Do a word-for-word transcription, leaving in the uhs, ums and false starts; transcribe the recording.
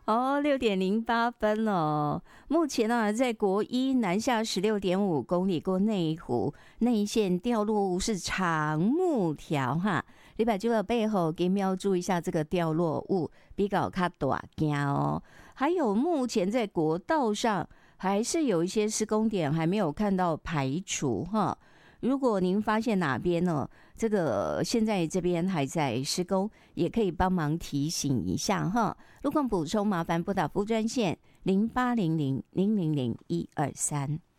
哦，六点零八分哦。目前呢、啊，在国一南下十六点五公里过内湖内线掉落物是长木条哈。你把这个背后给瞄注一下这个掉落物，比较较大件哦。还有目前在国道上还是有一些施工点还没有看到排除哈。如果您发现哪边呢，这个现在这边还在施工，也可以帮忙提醒一下哈。路况补充，麻烦拨打服务专线零八零零零零零一二三。